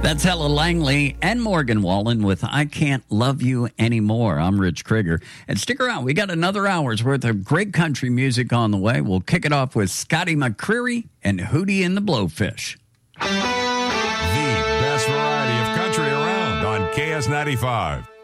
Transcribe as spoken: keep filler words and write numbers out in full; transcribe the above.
That's Ella Langley and Morgan Wallen with I Can't Love You Anymore. I'm Rich Krieger. And stick around. We got another hour's worth of great country music on the way. We'll kick it off with Scotty McCreery and Hootie and the Blowfish. The best variety of country around on K S ninety-five.